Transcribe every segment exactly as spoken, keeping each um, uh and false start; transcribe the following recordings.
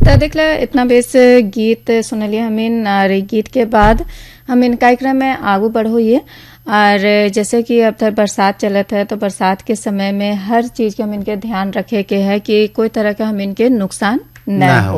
तो देखला इतना बेस गीत सुनलिए हमीन और गीत के बाद हम इन कार्यक्रम में आगू बढ़ो ये और जैसे कि अब तक बरसात चलत है तो बरसात के समय में हर चीज के हम इनके ध्यान रखे के है कि कोई तरह का हम इनके नुकसान न हो।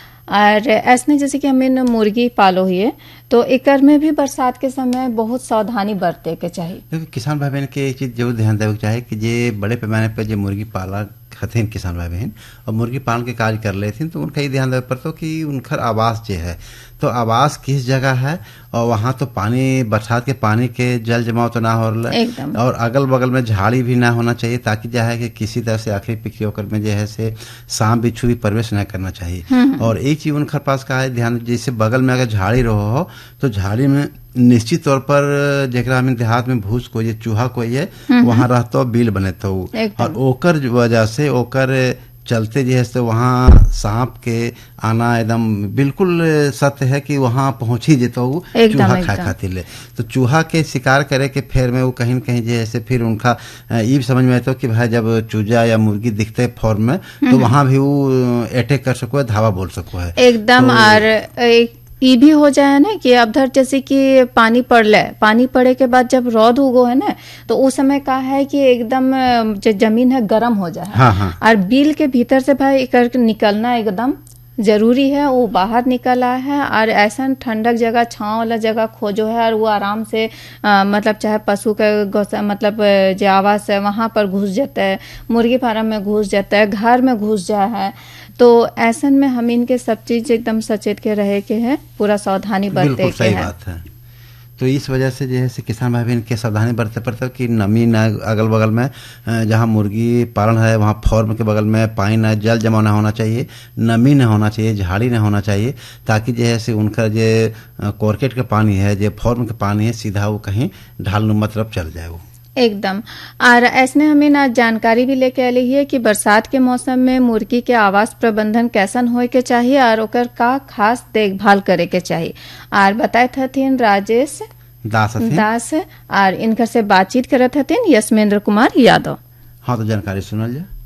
और ऐसने जैसे कि हमें मुर्गी पालो हुई तो एकर में भी बरसात के समय बहुत सावधानी बरते के चाहिए। क्योंकि किसान भाई बहन के चीज जरूर ध्यान देवे के चाहे कि जे बड़े पैमाने पर जो मुर्गी पाला हथिन किसान भाई बहन और मुर्गी पालन के कार्य कर लेथिन तो उनका ये ध्यान देवे पड़ता कि उनकर आवास जो है तो आवास किस जगह है और वहाँ तो पानी बरसात के पानी के जल जमाव तो ना हो रहा और अगल बगल में झाड़ी भी ना होना चाहिए ताकि जो है कि किसी तरह से आखिरी पिछड़ी होकर में जो है से सांप बिच्छू भी प्रवेश न करना चाहिए। और एक चीज उनके पास का है ध्यान, जैसे बगल में अगर झाड़ी रहो हो तो झाड़ी में निश्चित तौर पर जेकरा हमें देहात में भूस कोई है चूहा कोई है वहां रहता बिल बने तो और ओकर वजह से ओकर चलते जो है तो वहाँ सांप के आना एकदम बिल्कुल सत्य है कि वहाँ पहुंच ही जेतो चूहा खाए खातिर ले तो चूहा के शिकार करे के फेर में वो कहीं न कहीं जो है फिर उनका ये भी समझ में आता कि भाई जब चूजा या मुर्गी दिखते फॉर्म में तो वहाँ भी वो अटैक कर सको है, धावा बोल सको है एकदम। तो, और एक ये भी हो जाए ना कि अब धर जैसे कि पानी पड़ ले पानी पड़े के बाद जब रौद उगो है ना तो उस समय का है कि एकदम जो जमीन है गर्म हो जाए। हाँ हाँ। और बिल के भीतर से भाई एक निकलना एकदम जरूरी है, वो बाहर निकल आया है और ऐसा ठंडक जगह छांव वाला जगह खोजो है और वो आराम से आ, मतलब चाहे पशु का मतलब जो आवास है वहां पर घुस जाता है, मुर्गी फार्म में घुस जाता है, घर में घुस जाए है। तो ऐसा में हम इनके सब चीज एकदम सचेत के रहे के है, पूरा सावधानी बरते के है। बात है। तो इस वजह से जो है किसान भाई बहन के सावधानी बरते पड़ता कि नमी न अगल बगल में जहाँ मुर्गी पालन है वहाँ फॉर्म के बगल में पानी न जल जमा न होना चाहिए, नमी न होना चाहिए, झाड़ी न होना चाहिए ताकि जो है उनका जो कॉर्केट का पानी है जो फॉर्म का पानी है सीधा वो कहीं ढाल नुमा तरफ चल जाए वो एकदम। और ऐसने हमें ना जानकारी भी लेके आली है कि बरसात के मौसम में मुर्गी के आवास प्रबंधन कैसन होए के चाहिए और ओकर का खास देखभाल करे के चाहिए। और बताए थथिन राजेश दास दास और इनकर से बातचीत करत हथिन यशमेंद्र कुमार यादव। हाँ तो जानकारी सुनल जाए।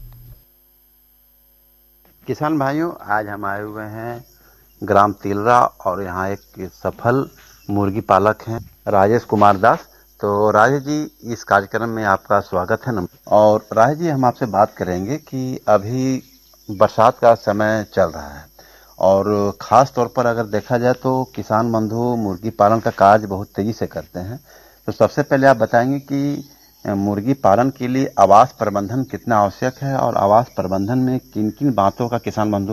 किसान भाइयों, आज हम आए हुए हैं ग्राम तिलरा और यहाँ एक सफल मुर्गी पालक हैं राजेश कुमार दास। तो राजेश जी, इस कार्यक्रम में आपका स्वागत है। और राजेश जी, हम आपसे बात करेंगे कि अभी बरसात का समय चल रहा है और ख़ास तौर पर अगर देखा जाए तो किसान बंधु मुर्गी पालन का कार्य बहुत तेज़ी से करते हैं। तो सबसे पहले आप बताएंगे कि मुर्गी पालन के लिए आवास प्रबंधन कितना आवश्यक है और आवास प्रबंधन में किन किन बातों का किसान बंधु